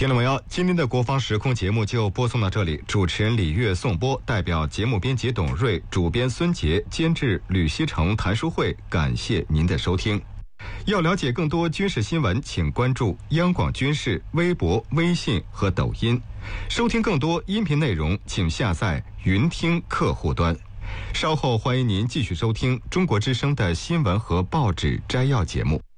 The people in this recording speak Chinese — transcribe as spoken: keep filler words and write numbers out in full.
听众朋友，今天的国防时空节目就播送到这里。主持人李月颂播，代表节目编辑董瑞、主编孙杰、监制吕希成、谭书慧，感谢您的收听。要了解更多军事新闻，请关注央广军事微博、微信和抖音。收听更多音频内容，请下载云听客户端。稍后欢迎您继续收听中国之声的新闻和报纸摘要节目。